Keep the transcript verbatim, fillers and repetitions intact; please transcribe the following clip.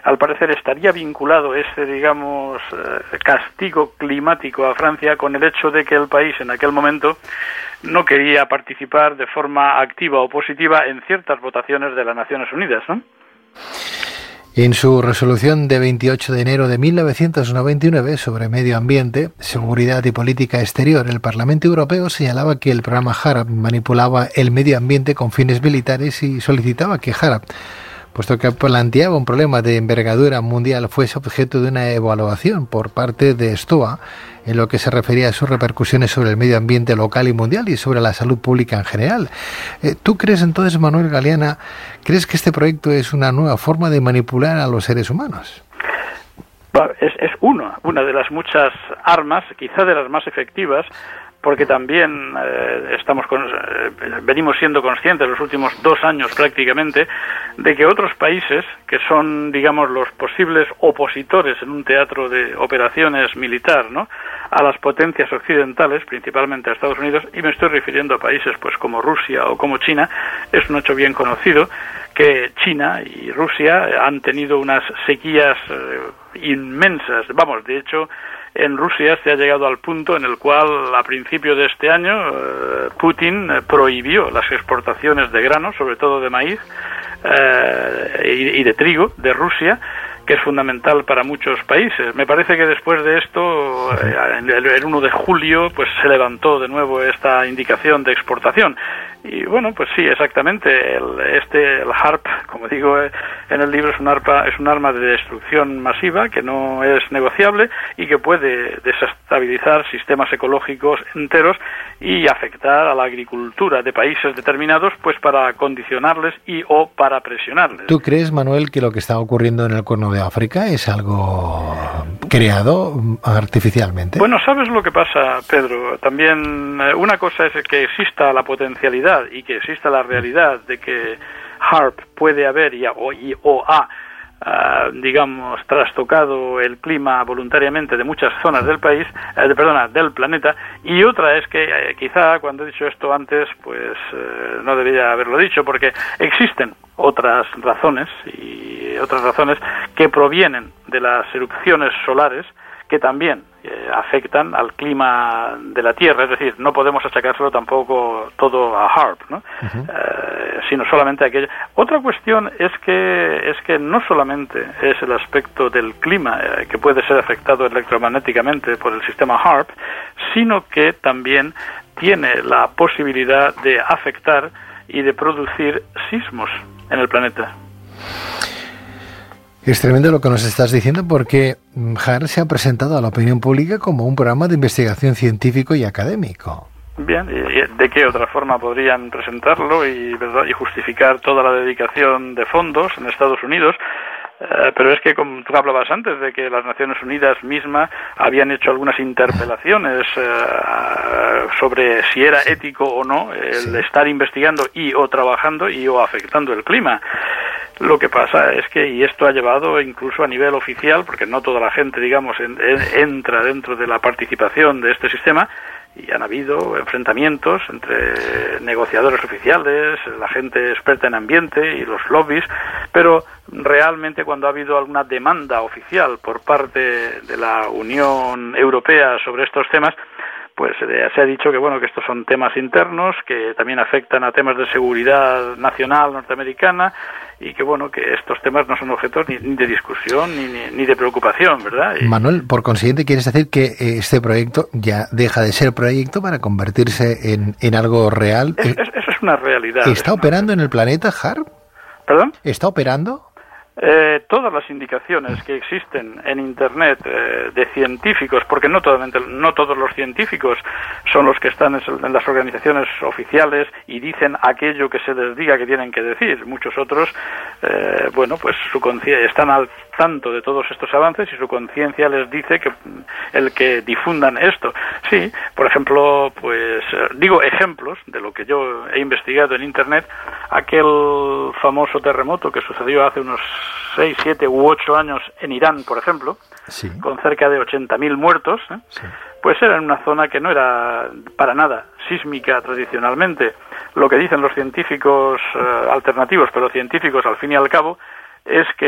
al parecer estaría vinculado ese, digamos, eh, castigo climático a Francia con el hecho de que el país en aquel momento no quería participar de forma activa o positiva en ciertas votaciones de las Naciones Unidas, ¿no? En su resolución de veintiocho de enero de mil novecientos noventa y nueve sobre medio ambiente, seguridad y política exterior, el Parlamento Europeo señalaba que el programa HARP manipulaba el medio ambiente con fines militares y solicitaba que HARP, puesto que planteaba un problema de envergadura mundial, fuese objeto de una evaluación por parte de STOA en lo que se refería a sus repercusiones sobre el medio ambiente local y mundial y sobre la salud pública en general. Eh, ¿Tú crees entonces, Manuel Galeana, crees que este proyecto es una nueva forma de manipular a los seres humanos? Es, es una, una de las muchas armas, quizá de las más efectivas, porque también eh, estamos con, eh, venimos siendo conscientes los últimos dos años prácticamente de que otros países que son, digamos, los posibles opositores en un teatro de operaciones militar, ¿no?, a las potencias occidentales, principalmente a Estados Unidos, y me estoy refiriendo a países pues como Rusia o como China, es un hecho bien conocido que China y Rusia han tenido unas sequías eh, inmensas. Vamos, de hecho, en Rusia se ha llegado al punto en el cual a principios de este año eh, Putin eh, prohibió las exportaciones de granos, sobre todo de maíz eh, y, y de trigo de Rusia, que es fundamental para muchos países. Me parece que después de esto, eh, en el, el uno de julio, pues se levantó de nuevo esta indicación de exportación. Y bueno, pues sí, exactamente, el, este, el HARP, como digo eh, en el libro, es un, arpa, es un arma de destrucción masiva que no es negociable y que puede desestabilizar sistemas ecológicos enteros y afectar a la agricultura de países determinados, pues para condicionarles y o para presionarles. ¿Tú crees, Manuel, que lo que está ocurriendo en el Cuerno de África es algo creado artificialmente? Bueno, ¿sabes lo que pasa, Pedro? También eh, una cosa es que exista la potencialidad y que exista la realidad de que HARP puede haber y, o, y, o ha, uh, digamos, trastocado el clima voluntariamente de muchas zonas del país, eh, de, perdona, del planeta, y otra es que eh, quizá cuando he dicho esto antes, pues eh, no debería haberlo dicho, porque existen otras razones y otras razones que provienen de las erupciones solares que también eh, afectan al clima de la Tierra, es decir, no podemos achacárselo tampoco todo a HARP, ¿no? Uh-huh. eh, sino solamente aquello. Otra cuestión es que es que no solamente es el aspecto del clima eh, que puede ser afectado electromagnéticamente por el sistema HARP, sino que también tiene la posibilidad de afectar y de producir sismos en el planeta. Es tremendo lo que nos estás diciendo, porque HARP se ha presentado a la opinión pública como un programa de investigación científico y académico. Bien, ¿y de qué otra forma podrían presentarlo y, ¿verdad?, y justificar toda la dedicación de fondos en Estados Unidos? Uh, pero es que, como tú hablabas antes, de que las Naciones Unidas mismas habían hecho algunas interpelaciones uh, sobre si era ético o no el sí. estar investigando y o trabajando y o afectando el clima. Lo que pasa es que, y esto ha llevado incluso a nivel oficial, porque no toda la gente, digamos, en, en, entra dentro de la participación de este sistema, y han habido enfrentamientos entre negociadores oficiales, la gente experta en ambiente y los lobbies, pero realmente cuando ha habido alguna demanda oficial por parte de la Unión Europea sobre estos temas, pues se ha dicho que bueno que estos son temas internos que también afectan a temas de seguridad nacional norteamericana y que bueno que estos temas no son objetos ni, ni de discusión ni, ni, ni de preocupación, ¿verdad? Y Manuel, por consiguiente, ¿quieres decir que este proyecto ya deja de ser proyecto para convertirse en, en algo real? Es, es, eso es una realidad. ¿Está operando en el planeta HARP? ¿Perdón? ¿Está operando? Eh, todas las indicaciones que existen en Internet eh, de científicos, porque no, totalmente, no todos los científicos son los que están en las organizaciones oficiales y dicen aquello que se les diga que tienen que decir. Muchos otros, eh, bueno, pues su conciencia están al tanto de todos estos avances y su conciencia les dice que el que difundan esto. Sí, por ejemplo, pues digo ejemplos de lo que yo he investigado en Internet, aquel famoso terremoto que sucedió hace unos seis, siete u ocho años en Irán, por ejemplo, sí. con cerca de ochenta mil muertos, ¿eh? sí. pues era en una zona que no era para nada sísmica tradicionalmente. Lo que dicen los científicos eh, alternativos, pero científicos al fin y al cabo, es que